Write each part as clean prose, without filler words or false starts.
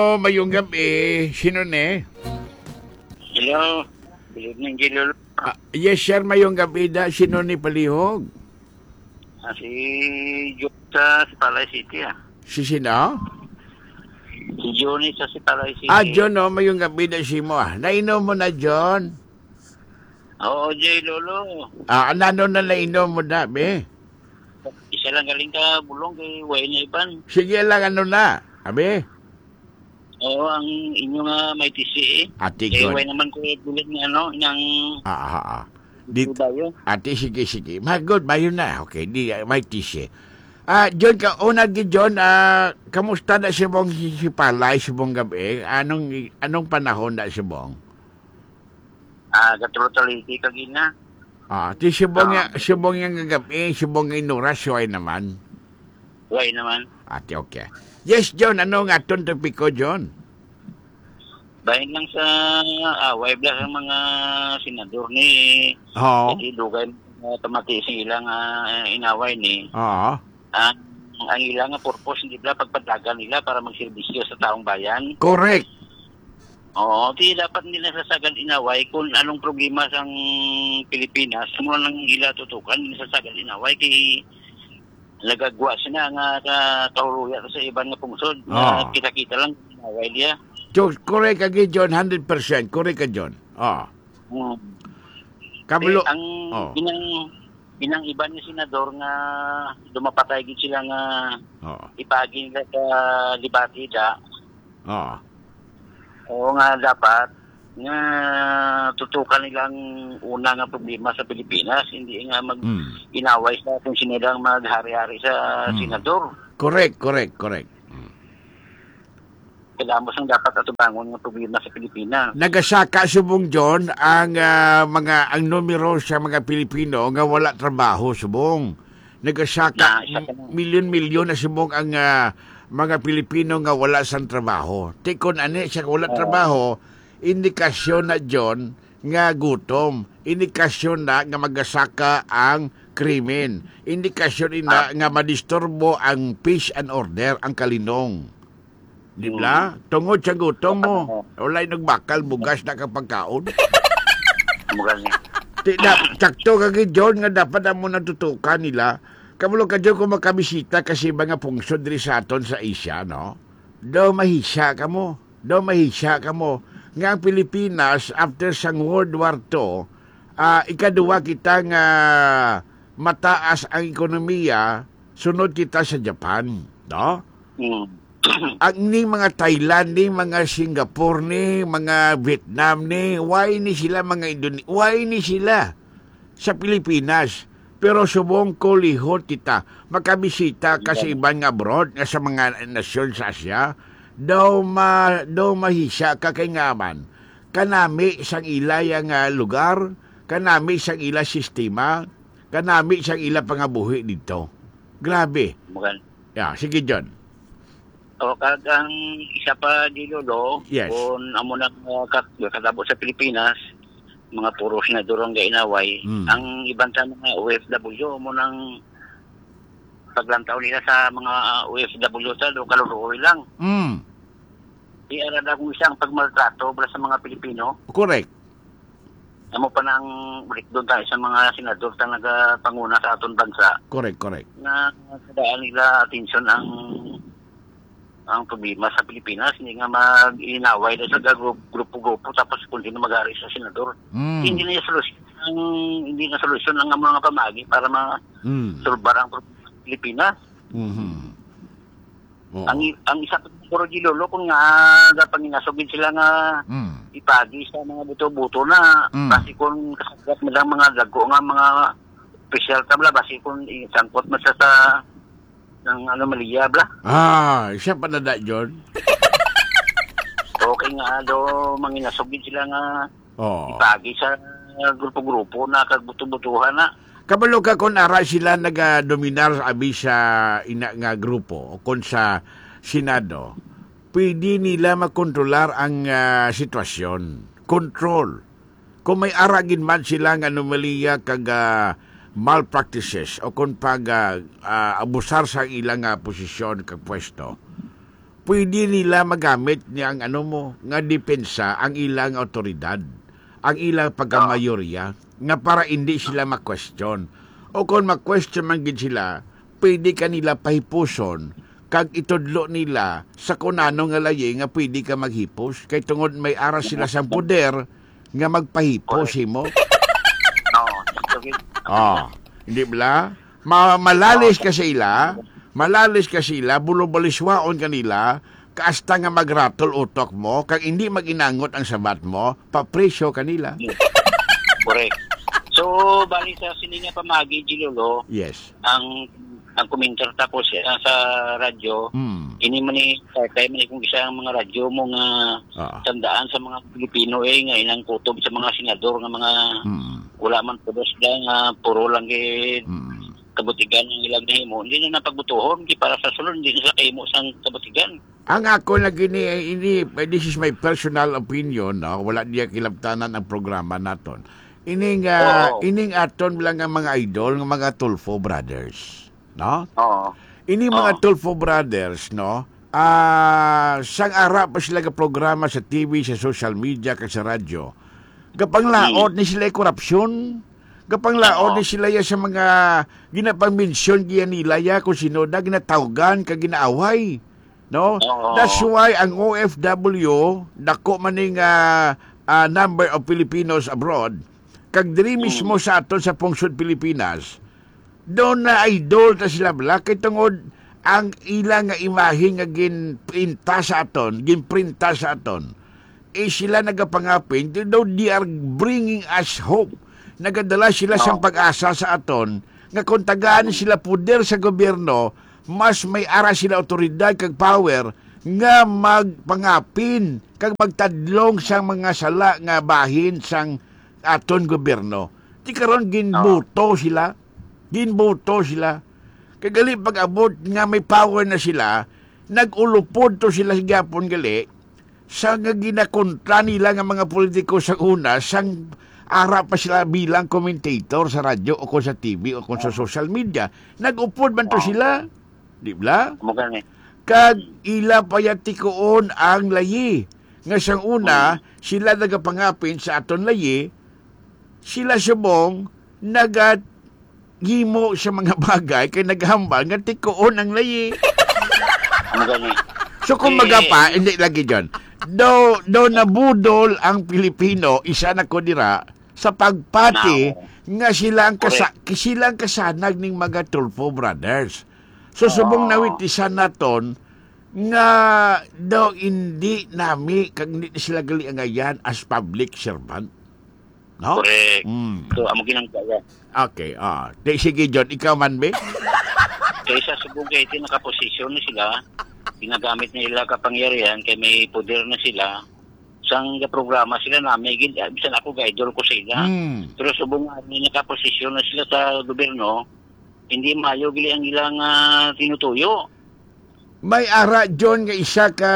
Oh, mayong gabi. Sino ne? Hello. Good evening, Gilolo. Yes, sir. Mayong gabi da. Sino ni Palihog? Si John sa Sipalay City, Si sino? Si Johnny sa Sipalay City. John, oh. Mayong gabi da si mo. Nainom mo na, John? Oo, Lolo. Ano na nainom mo na, be? Isa lang galing ka bulong kay Wayne Iban. Sige lang, ano na. Abe? Oo, ang inyong may tisi eh. Ate, Kay good. Wayne naman ko bulit ng ng Dito. bayo. Ate, sige. Good, mayo na. Okay, di, may tisi. John, una gi John, kamusta na si Bong si Palay, si Bong gabi? Anong panahon na si Bong? Gatro-taliti kagina. Ti si Bong yung gabi, si Bong inuras, siya naman. Wayne naman. Ate, okay. Yes, John, ano nga itong topic ko, John? Bahin lang sa away bla ang mga senador ni Oo. Dugay tamati ilang inaway ni. Oo. Ang ilang purpose hindi bla pagpadagan nila para magserbisyo sa taong bayan. Correct. Oo, di dapat nila sasagal inaway kung anong problema sa Pilipinas. Mula lang ila tutukan, nila sasagal inaway kay nagagwa siya nga kahuluya sa ibang nga pungsod. Kita-kita lang inaway niya. Correct ka, John, 100%. Correct ka, John. Kabalo. Ang binang iba ni senador nga dumapatay gid sila nga ipagi nila sa debate da. Oo nga dapat nga tutukan nilang una nga problema sa Pilipinas, hindi nga inaway sa kung sino lang maghari-hari sa senador. Correct. Kailangan mo sang dapat atubangon nga problema sa Pilipinas. Nagasaka subong John ang ang numero sa mga Pilipino nga wala trabaho subong. Nagasaka milyon-milyon na subong ang mga Pilipino nga wala sang trabaho. Tikon ani siya wala trabaho, indikasyon na John nga gutom. Indikasyon na nga magasaka ang krimen. Indikasyon ina nga madisturbo ang peace and order, ang kalinong. Di ba? Tungod sa gutom mo. Wala'y nagbakal, bugas na kapagkaon. Mugal niya. Sakto kagi John nga dapat mo natutukan nila. Kamulo ka John kung makabisita kasi mga pungsod diri sa aton sa Asia, no? Daw mahisya ka mo. Nga ang Pilipinas, after sang World War II, ikaduwa kita nga mataas ang ekonomiya, sunod kita sa Japan, no? Ang ni mga Thailand ni mga Singapore ni mga Vietnam ni why ni sila mga why ni sila sa Pilipinas pero subong ko lihot kita makabisita kasi ibang abroad nga sa mga nasyon sa Asia daw mahisya ka kay ngaman kanami sang ila nga lugar kanami sang ila sistema kanami sang ila pangabuhi dito grabe sige John. O kagang isa pa di Lolo, yes. Kung amo na katabo sa Pilipinas, mga puro senador ang gainaway, ang ibang sa mga OFW mo nang paglantaw nila sa mga OFW sa kaluluoy lang. Di arada kung isang pagmaltrato para sa mga Pilipino. Correct. Amo pa nang balik doon tayo sa mga senador na nagapanguna sa aton bansa. Correct. Na sadaan nila atensyon ang problema sa Pilipinas, hindi nga mag-inaway na sa grupo-grupo tapos kung sino mag-ari sa senador. Hindi na solusyon ang mga pamagi para ma-solbar ang problema sa Pilipinas. Ang isa pa puro Gilolo kung nga dapat inasogin sila nga ipagi sa mga buto-buto na basi kung kasagat mo lang mga dago nga mga official tabla basi kung isangkot mo sa ng anomalya bla. Siya pa na da, John. Okay nga manginasogin sila nga ipagi sa grupo-grupo na kagbuto-butuhan na. Kabalo ka kung ara sila nag-dominar abi sa ina nga grupo o kung sa Senado, pwede nila makontrolar ang sitwasyon. Control. Kung may aragin man sila nga anomalya kag malpractices o kung pag abusar sa ilang posisyon kag pwesto, pwede nila magamit niya ang nga depensa ang ilang otoridad, ang ilang pagkamayorya, nga para hindi sila ma-question. O kung ma-question man gid sila, pwede kanila pahipuson, kag itudlo nila sa kunano nga layi nga pwede ka maghipos. Kay tungod may aras sila sa poder nga magpahipos mo. Hindi bala? Malalis ka sila, bulubaliswaon kanila, kaasta nga magratol utok mo, kag hindi maginangot ang sabat mo, papresyo kanila. Correct. So, bali sa sininga pamagi, Gilolo, yes, ang komentar tapos sa radyo, ini man ni kay man kung isa ang mga radyo mo nga tandaan sa mga Pilipino nga inang kutob sa mga senador nga mga wala man pudos lang puro lang kabutigan ng ilang nahimo. Hindi na napagbutuhon para sa sulod hindi na sa kahimo sang kabutigan. Ang ako lagi ini this is my personal opinion, no? Wala diya kilabtanan ang programa naton. Ining aton lang ang mga idol ng mga Tulfo brothers, no? Ini mga Tulfo brothers, no? Sang ara pa sila ka programa sa TV, sa social media, kag sa radyo. Gapanglaot ni sila korupsyon. Gapanglaot ni sila sa mga ginapangmensyon giya nila kung sino na ginatawgan kag ginaaway. No? That's why ang OFW dako maning number of Filipinos abroad kag diri mismo sa aton sa pungsod Pilipinas. Doon na idol ta sila bala kay tungod ang ilang nga imahe nga ginprinta sa aton, sila nagapangapin, they are bringing us hope. Nagadala sila sa pag-asa sa aton, nga kung tagaan sila puder sa gobyerno, mas may ara sila otoridad kag power, nga magpangapin, kag magtadlong sa mga sala nga bahin sang aton gobyerno. Di karon ginboto sila. Kagali pag-abot nga may power na sila, nag-ulupod to sila sa gapon gali, sa nga ginakontra nila nga mga politiko sa una, sang ara pa sila bilang commentator sa radyo o kung sa TV o kung sa social media. Nag-upod man to sila. Di ba? Kag ila payatikoon ang layi. Nga sang una, sila nagapangapin sa aton layi, sila subong himo sa mga bagay kay naghambal nga tikoon ang layi. So kung magapa, hindi lagi dyan. Do nabudol ang Pilipino, isa na ko dira, sa pagpati nga silang kasanag ning mga Tulfo brothers. So subong nawitisan naton nga daw hindi nami kag hindi sila gali angayan as public servant. No? Correct. So, amo ginangkaya. Okay, sige, John, ikaw man, be? Kaysa subong kay nakaposisyon na sila, ginagamit nila kapangyarihan, kay may poder na sila, sang programa sila namin, bisan ako ga-idol ko sila. Pero subong nga, nakaposisyon na sila sa gobyerno, hindi mayo gili ang ilang tinutuyo. May ara, John, nga isa ka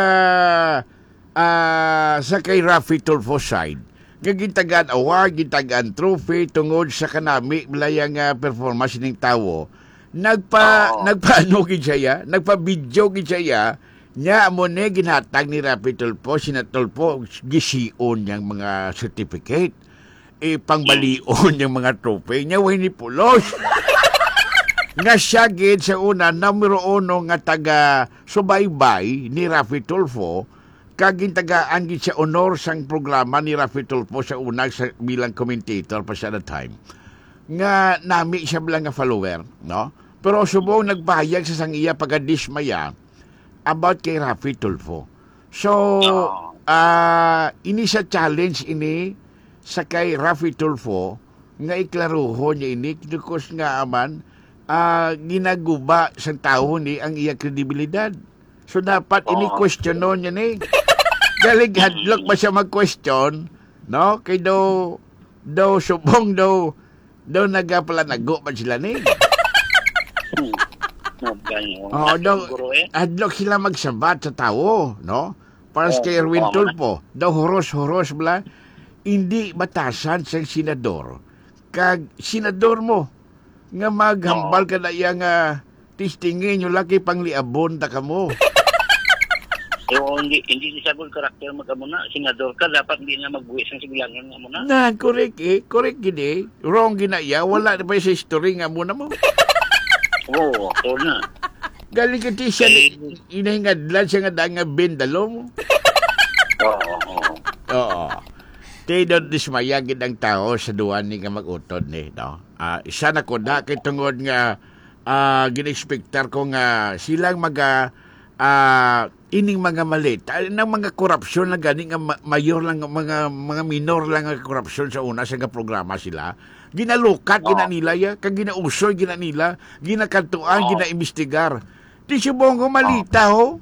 sa kay Rafi Tulfo side. Nga gintagaan award, gintagaan trophy tungod sa kanami bilayang performance ning tawo. Nagpaano gid siya, nagpa-video gid siya, nya amo ne ginhatag ni Rafi Tulfo, sinatulfo gisiun yang mga certificate. Pangbalion yung mga trophy nya way ni pulos. Nga siya gid sa una numero 1 nga taga subaybay ni Rafi Tulfo. Kagintagaan gid siya honor sang programa ni Rafi Tulfo sa una bilang commentator pa siya at time. Nga nami siya bilang nga follower, no? Pero subong nagbayag sa sang iya pagdismaya about kay Rafi Tulfo. So, ini sa challenge ini sa kay Rafi Tulfo nga iklaruho niya ini kung nga aman ginaguba sa tao ni ang iya kredibilidad. So dapat ini question niya ni. Galing hadlok ba siya mag-question, no? Kay daw subong daw nagapalanago ba sila ni? Hadlok sila magsabat sa tao, no? Para sa kay Erwin Tulfo, daw horos bala, hindi batasan sa senador. Kag senador mo, nga maghambal ka na iya nga tistingin yung laki pangliabon ta ka mo. Hindi siya good character mag-amuna. Senador ka, dapat hindi na mag-buwis ng sibilangan nga muna. Na, correct gini. Wrong ginaya. Wala na pa sa history nga muna mo. Oo, ito na. Galing ka ti siya, inahingadlan siya nga nga bendalo mo. Oo. Tayo dismaya gid ang tao sa duwan ni nga mag-utod ni, no? Isa na ko na kay tungod nga gin-expectar ko nga silang ining mga mali. Nang mga korupsyon na gani nga mayor lang, mga minor lang nga korupsyon sa una sa nga programa sila. Ginalukat, ginanila ya. Kag ginausoy, ginanila. Ginakantuan, ginaimbestigar. Di siya bongo malita ho.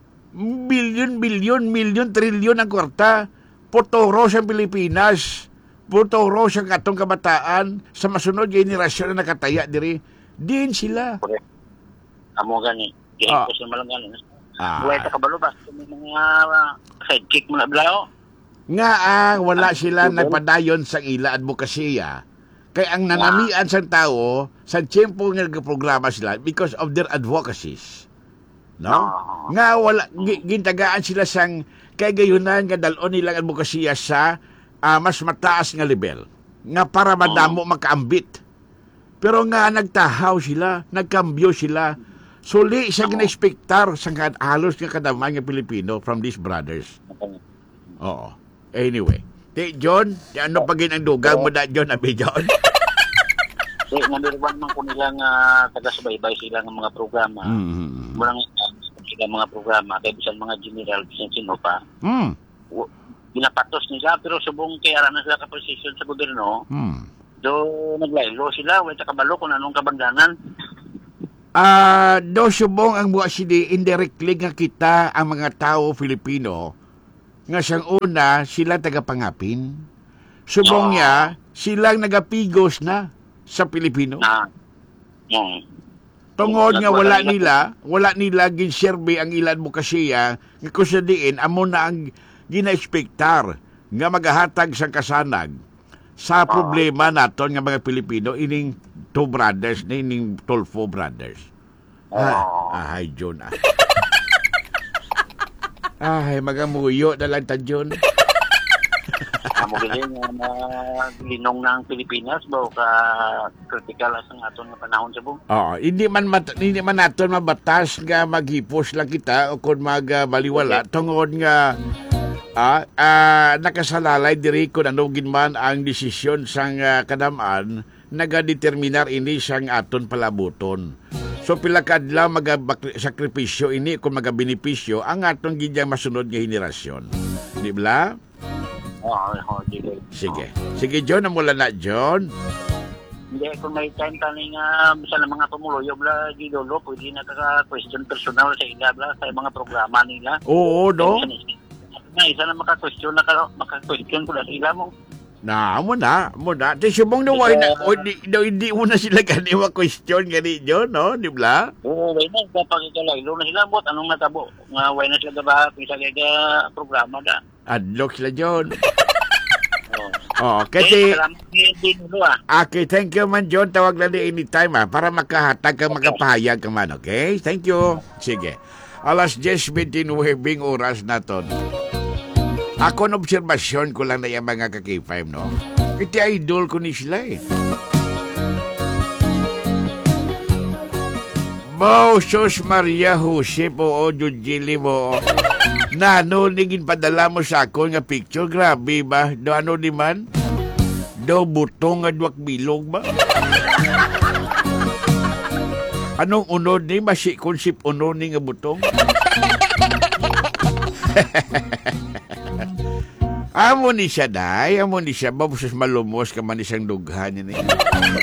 Bilyon, trilyon ang kwarta. Putoro sa Pilipinas. Putoro sa katong kabataan. Sa masunod generasyon na nakataya diri. Din sila. Amo gani. Kaya ko sa malangan. Buhay ta kabalo ba? May mga sidekick mo na blao. Nga wala sila nagpadayon sa ila advokasya. Kaya ang nanamian sa tao sa tiyempo nga nagprograma sila because of their advocacies. No? Nga wala gintagaan sila sang kay gayunan nga dalon nilang advokasya sa mas mataas nga level. Nga para madamo makaambit. Pero nga nagtahaw sila, nagkambyo sila. Suli siya gina-expectar sa halos nga kadamay nga Pilipino from these brothers. Oo. Anyway. John, ano pagin ang dugang mo na, John, abi John? Number one man ko nilang taga-subaybay sila ng mga programa. Murang sila mga programa, kaya bisan mga general, bisan sino pa. Ginapatos nila, pero subong kaya na sila ka-position sa gobyerno, do naglaylo sila, wala kabalo kung anong kabangdanan. Do subong ang buwa sila indirectly nga kita ang mga tao Filipino nga siyang una sila tagapangapin. Subong niya silang nagapigos na sa Pilipino. Tungod nga wala nila ginserbe ang ilan mo kasiya nga kusadiin amo na ang gina-expectar nga magahatag sa kasanag sa problema naton nga mga Pilipino ining two brothers na ining Tulfo brothers. Ay, John. Ay, magamuyo na lang ta, John. Amo galing na linong ng Pilipinas ba ka critical ang aton nga panahon sa buong. Hindi man naton mabatas nga maghipos lang kita o kung magbaliwala tungod nga nakasalalay diri kung ano ginman ang desisyon sang kadamaan nagadeterminar ini sang aton palabuton. So pila kadlaw sakripisyo ini kung magabenepisyo ang atong gidyang masunod nga henerasyon. Di ba? Sige, John, amula na, John. Hindi, kung may time tani nga sa mga pumuloyo bla di lolo, pwede na ka-question personal sa ila bla sa mga programa nila. Oo, no? Isa na maka-question ko na sila mo. Mo na. Di subong na why na, hindi mo na sila ganiwa question gani, John, no? Di ba? Oo, why na, kapag ikalaylo na sila mo, anong natabo? Nga, why na sila ba, pisa kaya programa da. Adlock sila, John. Kasi okay, thank you man, John. Tawag lang anytime para makahatag ka, makapahayag ka man, okay? Thank you. Sige. Alas 10:29 oras na to. Ako na obserbasyon ko lang na yung mga kaki-5, no? Iti idol ko ni sila, eh. Bo, Sos Maria Jose po, Jujili mo. Nano, nigin padala mo sa ako nga picture. Grabe ba? Do ano di man? Do butong nga duwak bilog ba? Anong unod ni? Masi konsip unod ni nga butong? Amo ni siya, day. Amo ni siya. Babusas malumos ka man isang dughan niya.